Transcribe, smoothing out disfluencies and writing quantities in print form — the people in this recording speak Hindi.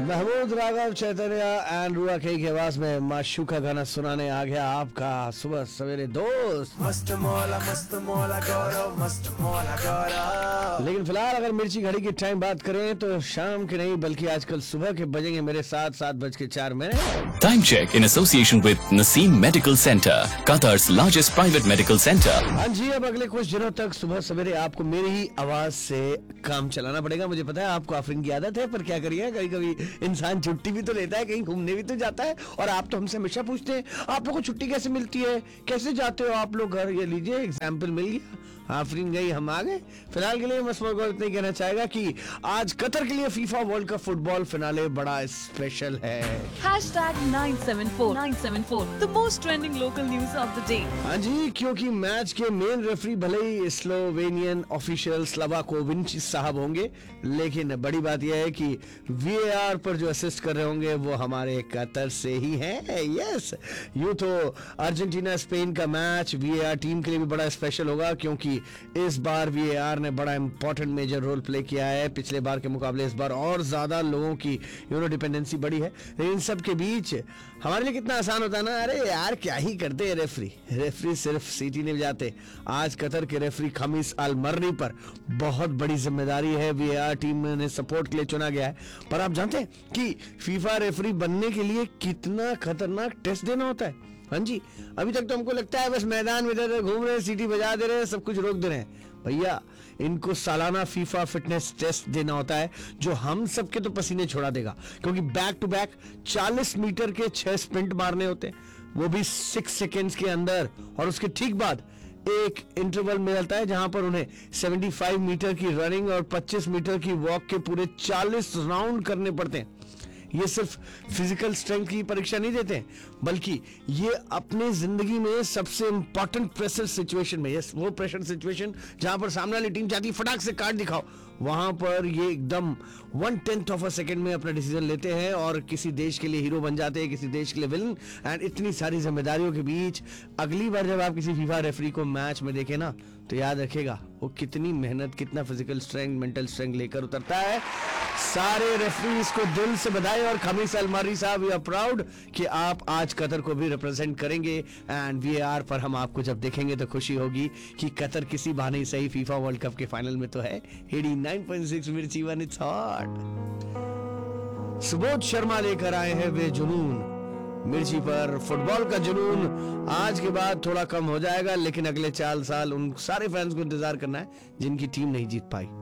महमूद राघव चैतन्य एंड रुआ की आवाज में माशूका गाना सुनाने आ गया आपका सुबह सवेरे दोस्त। मस्त मौला गौरव मस्त मौला गौरव। लेकिन फिलहाल अगर मिर्ची घड़ी की टाइम बात करें तो शाम के नहीं बल्कि आजकल सुबह के बजेंगे मेरे 7:04। Time check in association with Naseem Medical Center, Qatar's largest private medical center. हाँ जी, अब अगले कुछ दिनों तक सुबह सवेरे आपको मेरी ही आवाज से काम चलाना पड़ेगा। मुझे पता है आपको आफरीन की आदत है, पर क्या करिए, कभी कभी इंसान छुट्टी भी तो लेता है, कहीं घूमने भी तो जाता है। और आप तो हमसे हमेशा पूछते हैं आप लोगों को छुट्टी कैसे मिलती है, कैसे जाते हो आप लोग घर। ये लीजिए एग्जाम्पल मिल गया, आफरीन गई, हम आ गए। फिलहाल के लिए मसमर को इतना ही कहना चाहेगा कि आज कतर के लिए FIFA world cup football finale बड़ा स्पेशल है। #974 the most trending local news of the day. हाँ जी, क्योंकि मैच के मेन रेफरी भले ही स्लोवेनियन ऑफिशियल स्लावाकोविच साहब होंगे, लेकिन बड़ी बात यह है कि VAR पर जो असिस्ट कर रहे होंगे वो हमारे कतर से ही हैं। यस, यूं तो अर्जेंटीना स्पेन का मैच VAR टीम के लिए भी बड़ा स्पेशल होगा, क्योंकि इस बार VAR ने बड़ा इंपॉर्टेंट मेजर रोल प्ले किया है। पिछले बार के मुकाबले इस बार और ज्यादा लोगों की डिपेंडेंसी बढ़ी है। इन सब के बीच हमारे लिए कितना आसान होता है ना, अरे यार क्या ही करते हैं रेफरी सिर्फ सीटी नहीं बजाते। आज कतर के रेफरी खमीस अल मर्री पर बहुत बड़ी जिम्मेदारी है, VAR टीम ने सपोर्ट के लिए चुना गया है। पर आप जानते हैं कि फीफा रेफरी बनने के लिए कितना खतरनाक टेस्ट देना होता है। हाँ जी, अभी तक तो हमको लगता है बस मैदान में इधर घूम रहे हैं, सीटी बजा दे रहे हैं, सब कुछ रोक दे रहे हैं। भैया, इनको सालाना फीफा फिटनेस टेस्ट देना होता है, जो हम सबके तो पसीने छोड़ा देगा, क्योंकि बैक टू बैक 40 मीटर के 6 स्प्रिंट मारने होते हैं, वो भी 6 सेकेंड्स के अंदर। और उसके ठीक बाद एक इंटरवल मिलता है जहां पर उन्हें 75 मीटर की रनिंग और 25 मीटर की वॉक के पूरे 40 राउंड करने पड़ते हैं। ये सिर्फ फिजिकल स्ट्रेंथ की परीक्षा नहीं देते, बल्कि ये अपने जिंदगी में सबसे इंपॉर्टेंट प्रेशर सिचुएशन में, यस वो प्रेशर सिचुएशन जहां पर सामने वाली टीम चाहती है फटाक से कार्ड दिखाओ, वहां पर ये एकदम 1/10 ऑफ अ सेकंड में अपना डिसीजन लेते हैं और किसी देश के लिए हीरो बन जाते हैं, किसी देश के लिए विलन। एंड इतनी सारी जिम्मेदारियों के बीच अगली बार जब आप किसी फीफा रेफरी को मैच में देखें ना, तो याद रखेगा वो कितनी मेहनत, कितना फिजिकल स्ट्रेंथ, मेंटल स्ट्रेंथ लेकर उतरता है। सारे रेफरीज को दिल से बधाई, और खमीस अल मर्री साहब वी आर प्राउड कि आप आज कतर को भी रिप्रेजेंट करेंगे। एंड VAR पर हम आपको जब देखेंगे तो खुशी होगी कि कतर किसी बहाने सही फीफा वर्ल्ड कप के फाइनल में तो है। 89.6 मिर्ची one it's hot. Subodh Sharma लेकर आए हैं वे जुनून मिर्ची पर। फुटबॉल का जुनून आज के बाद थोड़ा कम हो जाएगा, लेकिन अगले 4 साल उन सारे फैंस को इंतजार करना है जिनकी टीम नहीं जीत पाई।